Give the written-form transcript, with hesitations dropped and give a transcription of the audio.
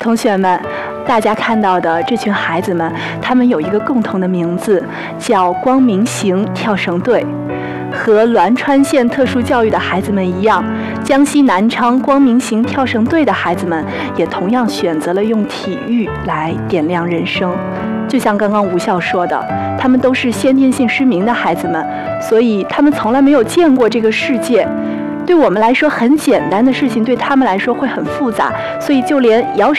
同学们，大家看到的这群孩子们，他们有一个共同的名字，叫光明行跳绳队。和栾川县特殊教育的孩子们一样，江西南昌光明行跳绳队的孩子们也同样选择了用体育来点亮人生。就像刚刚吴校说的，他们都是先天性失明的孩子们，所以他们从来没有见过这个世界。对我们来说很简单的事情，对他们来说会很复杂，所以就连摇